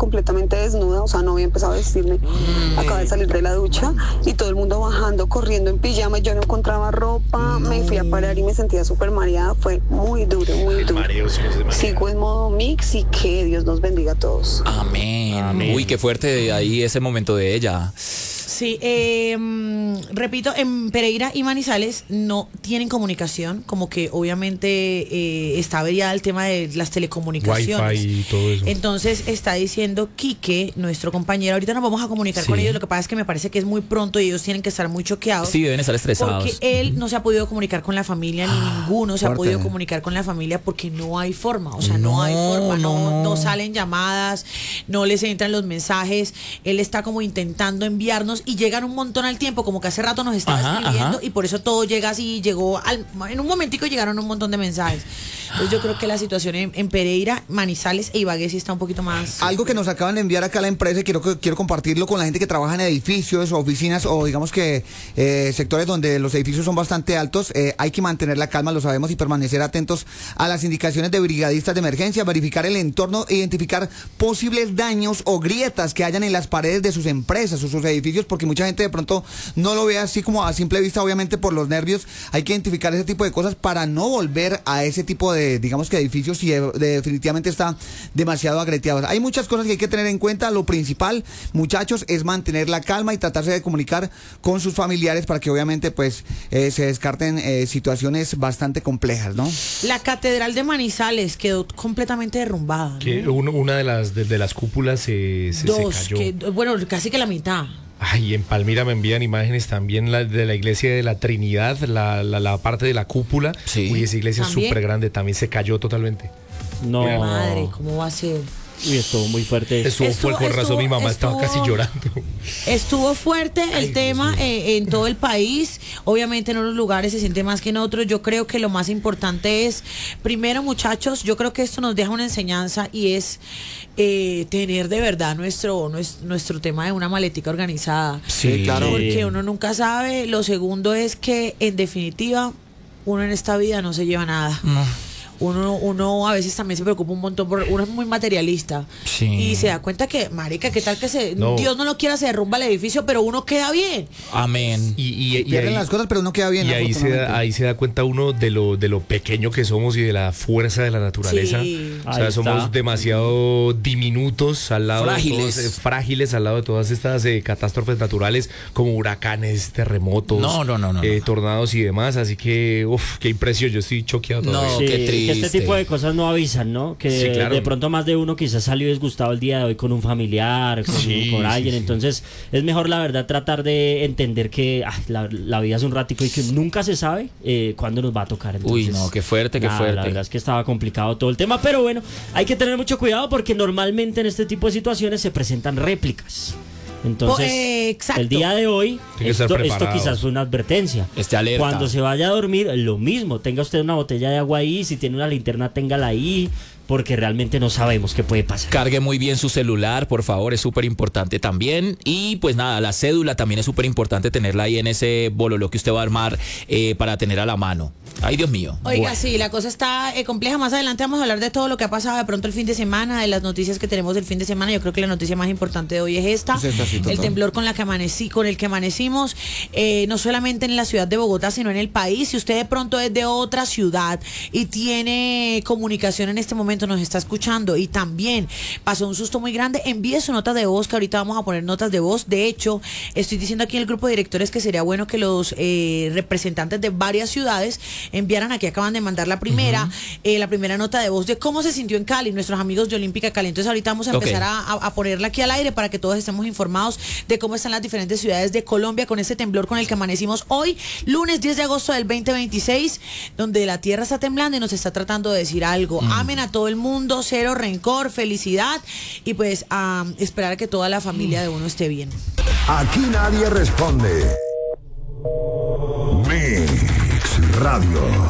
completamente desnuda, o sea, no había empezado a vestirme, acabé de salir de la ducha y todo el mundo bajando, corriendo en pijama, yo no encontraba ropa, me fui a parar y me sentía súper mareada, fue muy duro, muy duro. Sigo en modo mix y que Dios nos bendiga a todos. Amén. Uy, qué fuerte ahí ese momento de ella. Sí, repito, en Pereira y Manizales no tienen comunicación, como que obviamente está averiado el tema de las telecomunicaciones. Wi-Fi y todo eso. Entonces está diciendo Quique, nuestro compañero, ahorita nos vamos a comunicar con ellos, lo que pasa es que me parece que es muy pronto y ellos tienen que estar muy choqueados. Sí, deben estar estresados. Porque él no se ha podido comunicar con la familia, ni ninguno se ha podido comunicar con la familia porque no hay forma, o sea, no hay forma, no salen llamadas, no les entran los mensajes, él está como intentando enviarnos y llegan un montón al tiempo, como que hace rato nos estaba escribiendo y por eso todo llega así, en un momentico llegaron un montón de mensajes. Entonces yo creo que la situación en Pereira, Manizales e Ibagué sí está un poquito más... Algo que nos acaban de enviar acá a la empresa y quiero compartirlo con la gente que trabaja en edificios o oficinas o digamos que sectores donde los edificios son bastante altos. Hay que mantener la calma, lo sabemos, y permanecer atentos a las indicaciones de brigadistas de emergencia, verificar el entorno, identificar posibles daños o grietas que hayan en las paredes de sus empresas o sus edificios, porque mucha gente de pronto no lo ve así como a simple vista, obviamente por los nervios. Hay que identificar ese tipo de cosas para no volver a ese tipo de, digamos que edificios si definitivamente está demasiado agreteados. Hay muchas cosas que hay que tener en cuenta. Lo principal, muchachos, es mantener la calma y tratarse de comunicar con sus familiares para que obviamente pues se descarten situaciones bastante complejas, ¿no? La catedral de Manizales quedó completamente derrumbada, ¿no? Que una de las cúpulas se cayó. Bueno, casi que la mitad. Ay, en Palmira me envían imágenes también de la iglesia de la Trinidad, la parte de la cúpula. Sí. Uy, esa iglesia es súper grande, también se cayó totalmente. No. Madre, ¿cómo va a ser? Y estuvo muy fuerte. Con razón mi mamá estaba casi llorando. Estuvo fuerte el tema en todo el país. Obviamente en unos lugares se siente más que en otros. Yo creo que lo más importante es, primero, muchachos, yo creo que esto nos deja una enseñanza y es tener de verdad nuestro tema de una maletica organizada. Sí, claro. Porque uno nunca sabe. Lo segundo es que, en definitiva, uno en esta vida no se lleva nada. No. Uno a veces también se preocupa un montón, uno es muy materialista y se da cuenta que, marica, qué tal que Dios no lo quiera, se derrumba el edificio, pero uno queda bien. Amén. Y pierden las cosas, pero uno queda bien. Y ahí se da cuenta uno de lo pequeño que somos y de la fuerza de la naturaleza. Sí. O sea, somos demasiado diminutos al lado frágiles al lado de todas estas catástrofes naturales como huracanes, terremotos, tornados y demás. Así que, qué impresión, yo estoy choqueado todavía. Qué triste. Este tipo de cosas no avisan, ¿no? Que sí, claro. De pronto más de uno quizás salió disgustado el día de hoy con un familiar, con alguien. Entonces es mejor, la verdad, tratar de entender que la vida es un ratico y que nunca se sabe cuándo nos va a tocar. Entonces, uy, no, qué fuerte. La verdad es que estaba complicado todo el tema, pero bueno, hay que tener mucho cuidado porque normalmente en este tipo de situaciones se presentan réplicas. Entonces, el día de hoy, esto quizás fue una advertencia. Esté alerta. Cuando se vaya a dormir, lo mismo. Tenga usted una botella de agua ahí. Si tiene una linterna, téngala ahí. Porque realmente no sabemos qué puede pasar. Cargue muy bien su celular, por favor, es súper importante también. Y pues nada, la cédula también es súper importante tenerla ahí en ese bololo que usted va a armar para tener a la mano. Ay, Dios mío. Oiga, sí, la cosa está compleja. Más adelante vamos a hablar de todo lo que ha pasado de pronto el fin de semana, de las noticias que tenemos del fin de semana. Yo creo que la noticia más importante de hoy es esta. El temblor con el que amanecimos, no solamente en la ciudad de Bogotá, sino en el país. Si usted de pronto es de otra ciudad y tiene comunicación en este momento, nos está escuchando y también pasó un susto muy grande, envíe su nota de voz, que ahorita vamos a poner notas de voz. De hecho, estoy diciendo aquí en el grupo de directores que sería bueno que los representantes de varias ciudades enviaran, aquí acaban de mandar la primera nota de voz de cómo se sintió en Cali, nuestros amigos de Olímpica Cali. Entonces ahorita vamos a empezar a ponerla aquí al aire para que todos estemos informados de cómo están las diferentes ciudades de Colombia con este temblor con el que amanecimos hoy, lunes 10 de agosto del 2026, donde la tierra está temblando y nos está tratando de decir algo. Amen a todo el mundo, cero rencor, felicidad y pues a esperar a que toda la familia de uno esté bien. Aquí nadie responde. Mix Radio.